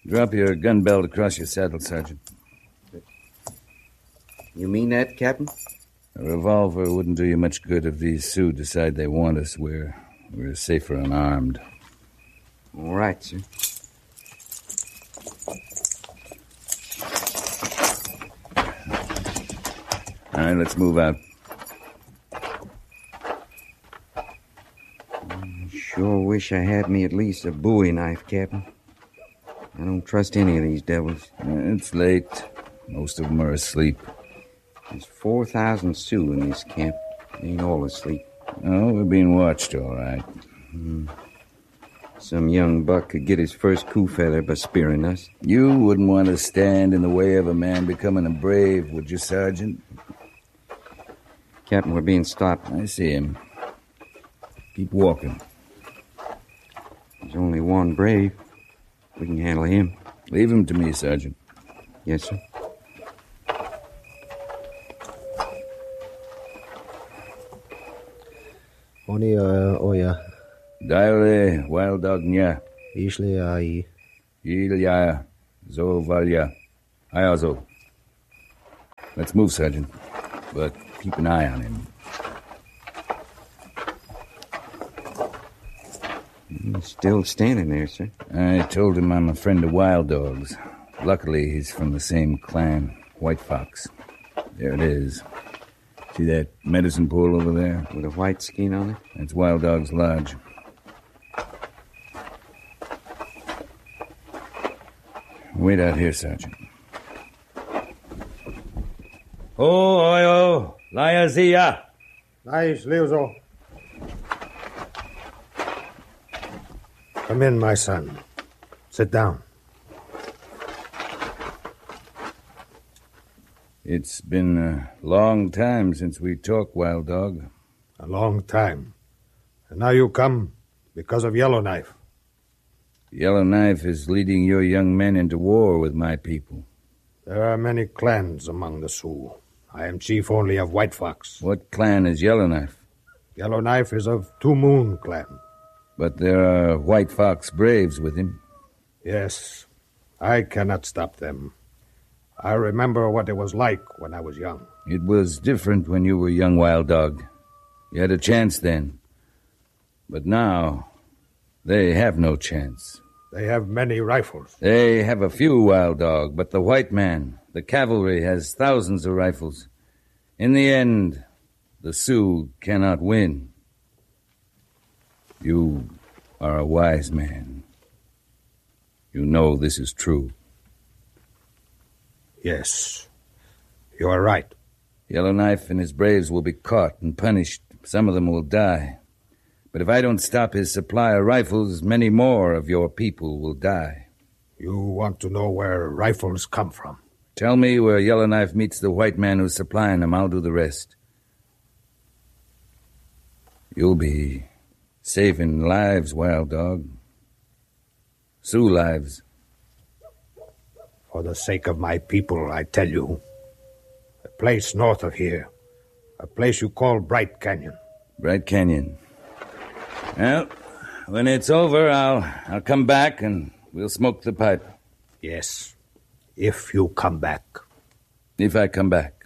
Drop your gun belt across your saddle, Sergeant. You mean that, Captain? A revolver wouldn't do you much good if these Sioux decide they want us. We're safer unarmed. All right, sir. All right, let's move out. I sure wish I had me at least a Bowie knife, Captain. I don't trust any of these devils. It's late. Most of them are asleep. There's 4,000 Sioux in this camp. They ain't all asleep. Oh, we're being watched, all right. Some young buck could get his first coup feather by spearing us. You wouldn't want to stand in the way of a man becoming a brave, would you, Sergeant? Captain, we're being stopped. I see him. Keep walking. There's only one brave. We can handle him. Leave him to me, Sergeant. Yes, sir. Oni oya. Daile, wild dog nya. Ishle ai. Ilya, zo valya. Ayazo. Let's move, Sergeant. But keep an eye on him. He's still standing there, sir. I told him I'm a friend of Wild Dog's. Luckily, he's from the same clan, White Fox. There it is. See that medicine pool over there? With a white skin on it? That's Wild Dog's lodge. Wait out here, Sergeant. Oh, oyo, Liazia. Nice, Leozo. Come in, my son. Sit down. It's been a long time since we talked, Wild Dog. A long time. And now you come because of Yellowknife. Yellowknife is leading your young men into war with my people. There are many clans among the Sioux. I am chief only of White Fox. What clan is Yellowknife? Yellowknife is of Two Moon clan. But there are White Fox braves with him. Yes, I cannot stop them. I remember what it was like when I was young. It was different when you were young, Wild Dog. You had a chance then. But now, they have no chance. They have many rifles. They have a few, Wild Dog, but the white man, the cavalry, has thousands of rifles. In the end, the Sioux cannot win. You are a wise man. You know this is true. Yes, you are right. Yellowknife and his braves will be caught and punished. Some of them will die. But if I don't stop his supply of rifles, many more of your people will die. You want to know where rifles come from? Tell me where Yellowknife meets the white man who's supplying them. I'll do the rest. You'll be saving lives, Wild Dog. Sioux lives. For the sake of my people, I tell you. A place north of here. A place you call Bright Canyon. Bright Canyon. Well, when it's over, I'll come back and we'll smoke the pipe. Yes, if you come back. If I come back.